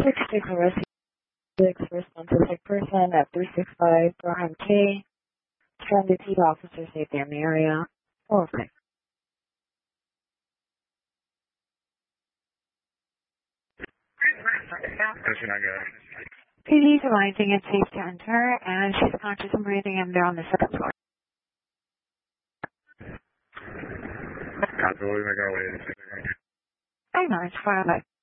6 arrest 6 response to sick person at 365 Graham K. Stranded 2 officers safety in the area. Okay. PD's advising it's safe to enter, and she's conscious and breathing, and they're on the second floor. Copy, we'll make our way. I know, it's far away.